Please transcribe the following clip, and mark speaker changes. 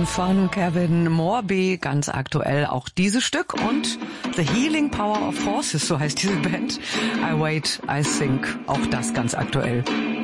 Speaker 1: von Kevin Morby, ganz aktuell auch dieses Stück und The Healing Power of Horses, so heißt diese Band. I Wait, I Think, auch das ganz aktuell.